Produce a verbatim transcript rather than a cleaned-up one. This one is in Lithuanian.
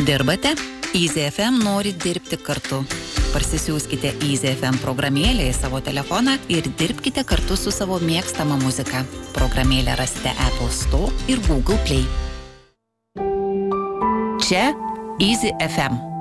Dirbate? Easy F M nori dirbti kartu. Parsisiųskite Easy F M programėlę į savo telefoną ir dirbkite kartu su savo mėgstama muzika. Programėlę rasite Apple Store ir Google Play. Čia Easy F M.